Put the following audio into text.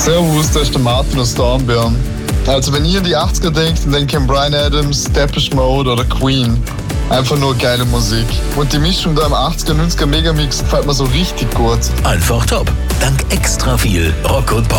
Servus, das ist der Martin aus Dornbirn. Also wenn ihr an die 80er denkt, dann denkt ihr an Bryan Adams, Depeche Mode oder Queen. Einfach nur geile Musik. Und die Mischung da im 80er, 90er Megamix gefällt mir so richtig gut. Einfach top. Dank extra viel Rock und Pop.